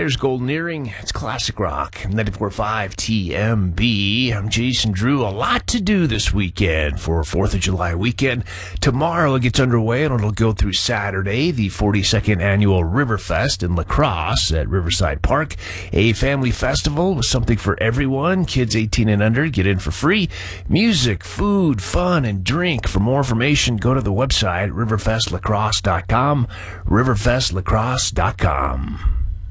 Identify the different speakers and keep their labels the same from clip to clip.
Speaker 1: There's Golden Earring. It's classic rock. 94.5 TMB. I'm Jason Drew. A lot to do this weekend for 4th of July weekend. Tomorrow it gets underway and it'll go through Saturday, the 42nd annual Riverfest in La Crosse at Riverside Park. A family festival with something for everyone. Kids 18 and under get in for free. Music, food, fun, and drink. For more information, go to the website, riverfestlacrosse.com, riverfestlacrosse.com.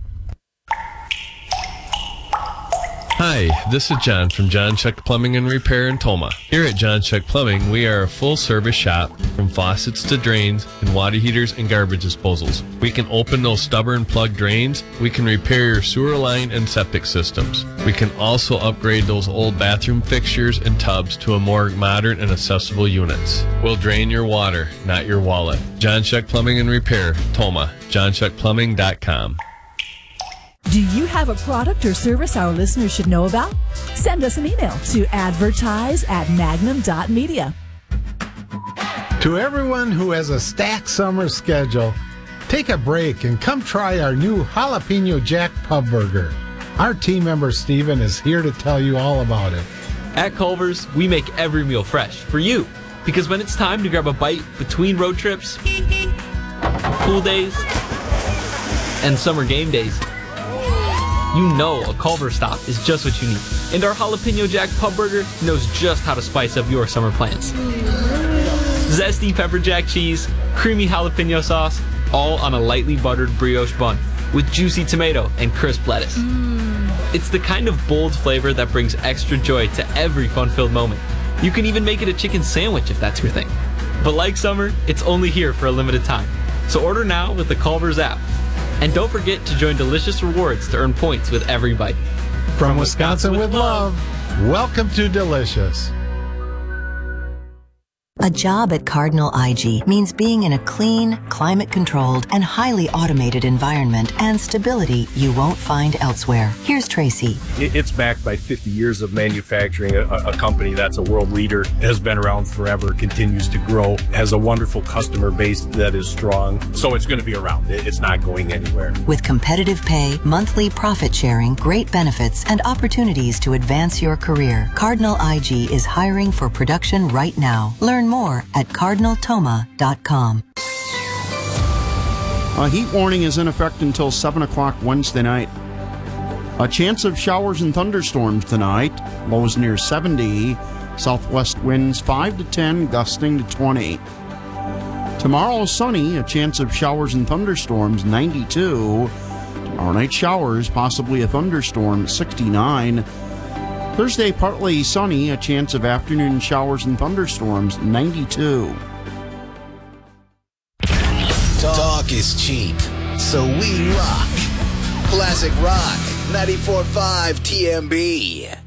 Speaker 2: Hi, this is John from John Chuck Plumbing and Repair in Toma. Here at John Chuck Plumbing, we are a full-service shop from faucets to drains and water heaters and garbage disposals. We can open those stubborn plug drains. We can repair your sewer line and septic systems. We can also upgrade those old bathroom fixtures and tubs to a more modern and accessible units. We'll drain your water, not your wallet. John Chuck Plumbing and Repair, Toma, johnchuckplumbing.com.
Speaker 3: Do you have a product or service our listeners should know about? Send us an email to advertise@magnum.media.
Speaker 4: To everyone who has a stacked summer schedule, take a break and come try our new Jalapeno Jack Pub Burger. Our team member Steven is here to tell you all about it.
Speaker 5: At Culver's, we make every meal fresh for you. Because when it's time to grab a bite between road trips, pool days, and summer game days, you know a Culver's stop is just what you need. And our Jalapeno Jack Pub Burger knows just how to spice up your summer plans. Zesty pepper jack cheese, creamy jalapeno sauce, all on a lightly buttered brioche bun with juicy tomato and crisp lettuce. It's the kind of bold flavor that brings extra joy to every fun-filled moment. You can even make it a chicken sandwich if that's your thing. But like summer, it's only here for a limited time. So order now with the Culver's app. And don't forget to join Delicious Rewards to earn points with every bite.
Speaker 4: From Wisconsin with love, welcome to Delicious.
Speaker 6: A job at Cardinal IG means being in a clean, climate-controlled, and highly automated environment and stability you won't find elsewhere. Here's Tracy.
Speaker 7: It's backed by 50 years of manufacturing, a company that's a world leader, has been around forever, continues to grow, has a wonderful customer base that is strong. So it's going to be around. It's not going anywhere.
Speaker 6: With competitive pay, monthly profit sharing, great benefits, and opportunities to advance your career, Cardinal IG is hiring for production right now. Learn more at cardinaltoma.com.
Speaker 8: A heat warning is in effect until 7 o'clock Wednesday night. A chance of showers and thunderstorms tonight. Lows near 70. Southwest winds 5 to 10, gusting to 20. Tomorrow sunny. A chance of showers and thunderstorms 92. Tomorrow night showers, possibly a thunderstorm 69. Thursday, partly sunny, a chance of afternoon showers and thunderstorms, 92.
Speaker 9: Talk is cheap, so we rock. Classic Rock, 94.5 TMB.